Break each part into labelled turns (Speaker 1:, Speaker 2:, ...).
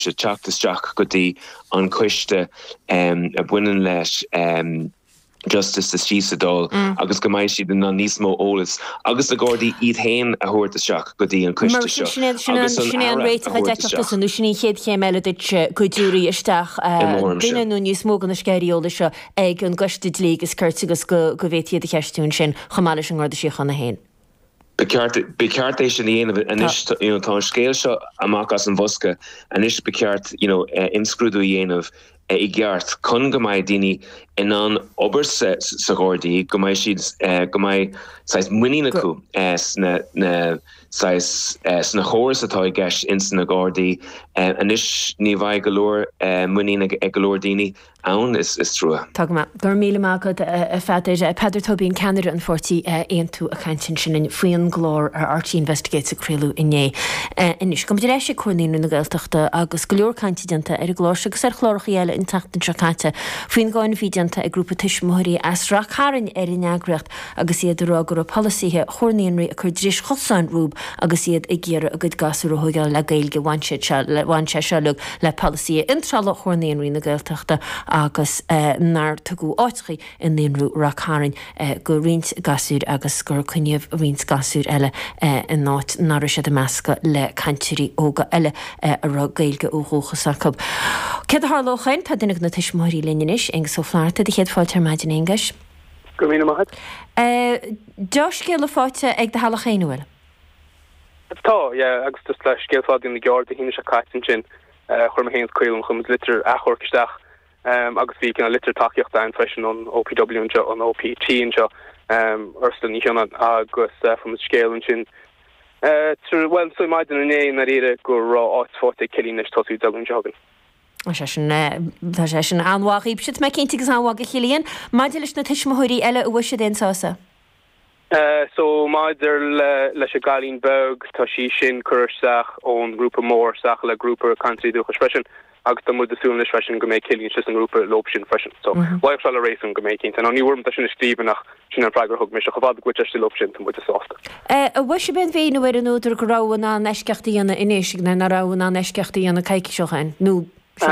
Speaker 1: teachtasteach go dtí an cuiste a buineann leis Justice the Chisadol, agus go mai si den nanismo ólas, agus a gordi iad hain a huirta seach go dtí an cuiste seo.
Speaker 2: Sinné an réiteach a deachtas an sinní chéad chéime dit coidúí isteach duine nó níos mógan na scéiríola seo ag an gcuiste lígus curta agus go bhétíad a cheistún sin chomáile an gurda síochan na hain.
Speaker 1: Bekeart éis sin dhéanamh anis tá an scéil seo amach as an bhosca anis bekeart inscrúdú dhéanamh I gceart chun go mbeidh daoine in an obair sa gcóirdaí go mbeidh siad go mbeidh muína acu sna chóras atá I gceist in na gcóirdaí anis ní bhaidh go leor muína ag go leor daoine ann is trua.
Speaker 2: Tá gur míle mágad a fadéis Peidir Tobín Canada an fortí aonú a caiintin sin in faoin glór ar RT Investigates a críú inné. Inis go éis sé chuirníú na Gaeltachta agus go leor caiintidianta ar glóir agus ar chlóracha eile in tatan seáte faoin gáin vídianta a grúpa tuismóirí as racharin ar in neagracht agus iad rá gur policíthe chorníonraí a chur dris chosáin rúb agus iad I ggéar a go gasú thugáil le gailge bhaintse sealug le policy intrala chorníonraí na Gaeltachta agus nar tugu áitchaí in níonrú racharin go rint gasúr agus gur cuniamh rint gasúr eile in náit nar sé de measca le cantirí óga eile a ra gailge óghócha sacab. Cad hálóchain tá duine na tuismóirí linneis agus ó fláirta de chéad fáilte maidin English.
Speaker 3: Go míle maith.
Speaker 2: Deis céal fáilte ag de halachéinúil.
Speaker 3: Tá, agus dus leis céalfád in na gearda híine se caiitin sin chuir ma héins cuilm chum litir a chorcisteach agus bhí cin litir takeíocht an freisin an OPW an OPT arstan ní cheanna agus fum scéaln sin. Well, so maidin in éon na réire gur rá áitfáte cilínis tosú dagan jogan.
Speaker 2: Tá sé sin anhaach íbsit me cinnti agus anhaga chilíonn, maidir leis na tuismóirí eile uair sé dénsása.
Speaker 3: So maidir leis a galín beg tá sí sin chuirteach ón grúpa mór saach le grúpa country dúcha freisin agus tá mud asún leis freisin go méid cilíonn sis an grúpa lob sin freisin. So bhaid se le rééisún go méid cinnta an níhharm tá sin scríbannach sin an freigur thug mis a chofád goite sí lob sin mu sásta.
Speaker 2: A bhfuil sé ben féin bhar an úidir go ráhan ná neisceachtaíanana inéisig na ráhan ná neisceachtaíanana caiici seochain nó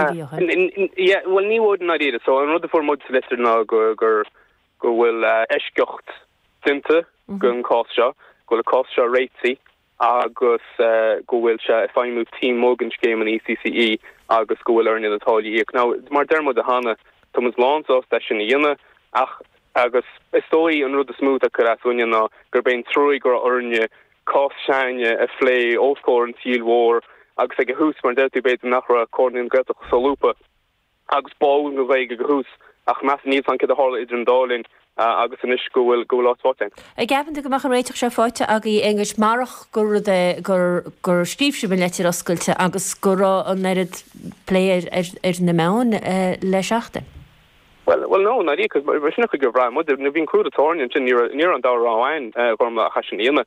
Speaker 3: well ní bhd na réide, so an rud for mud lister ná gur bhfuil eisceocht tinte gon cost seo go le cost seo réití agus go bhfuil se feinmú team Morgan game an ECCE agus go bhfuil arne natáí ag ná mar dermod a hána Thomas Lonsás de sin dhéine ach agus istóí an rud a smúth a chuúine ná gur ben trúi gur orne cost seine a phlé óscór an tíl war agus ag a hús mar deltu beit nach ra cornin gretach solúpa agus báin go bhéige go hús ach meas níos an cid a hála idir an dálinn agus an is go bhfuil látáin.
Speaker 2: A gapan go mach an réiteach se fáte a í English marach gur scríbse bin letir oscailte agus gur an nerid léir ar na mán le seachta.
Speaker 3: Well no, na ríchas sinna go bhrá mu na bhín cruúd atáin sin ní an dáráin chum le chasin íana.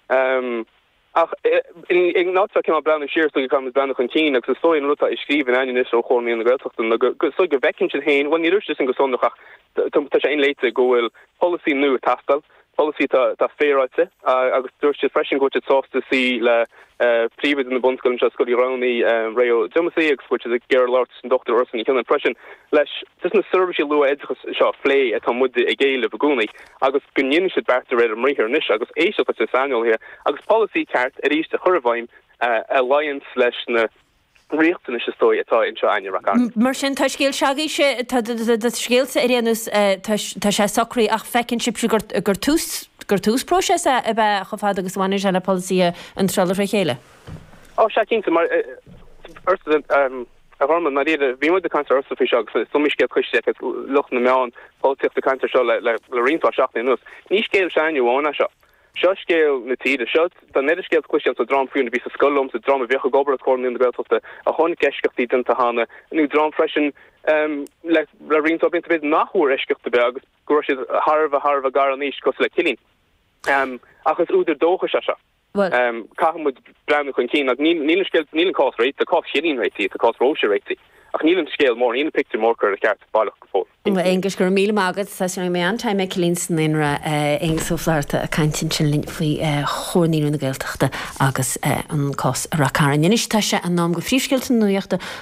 Speaker 3: Ach ag nátá cin brenn siir so go brenn chun cín agus stoin ruta is scríbn aine is ó chomí na Gaeltachta so go bhecinn sin hain bhain ní ruiste sin go sondachach tá sé ein léite go bhfuil policy nu tastal policy tá féráite agus dúirte freisin gote sásta sí le príomid in na Bundescoil se scoilí Rowney Rayo Dumasaí which is a Gerard Lortz and Dr. Ursan Killen freisin leis dis na service lua edchas seo phlé atá muide a géile bagúnaí agus gunnin si berta réidir mrihir nis agus éisio fa annual here agus policy cart a ríiste churhhaim alliance leis na riachtain is stoi atá in seo aine raán.
Speaker 2: Mar sin tá scéal seagaí sé scéalsa a réanús tá sé socraí ach fecinn si gur tús próses a bheith chofád agus bhaine se le policy an trala ré chéile.
Speaker 3: Se cinnta mar a bharman na réidir bhí de cancer orsa fi agus sumiscéal chuiste luch na meán políocht de cancer seo le rionfá seachna nus. Ní scéal seanú bhána seo. Seo scéal na tíide seo tá neidir scéal cuistean sa drám fiúna bhí sa scoilm sa drama bhecha gobar corn in the Gaeltachta a tháinig ceisceachtaí denta hána nú drám freisin le rionfá bint bit nachhuair eisceachta be agus gur siad Harvah gar an níos cos le cilín. Agus úidir dócha se seo. Cahamud brenn chun cín ag nílan cás réit a cás chéín réití a cás róise réití ach níl an scale mór íon picture mór chu a ceart bailach go fór.
Speaker 2: Engus gur mí agad sa mé antaim me lísan inra éagsóflairta a caiintin sin linn faoi chóirníú na ggéilteachta agus an cos racaran. Inis tá se an nám go frísciilta nuíochta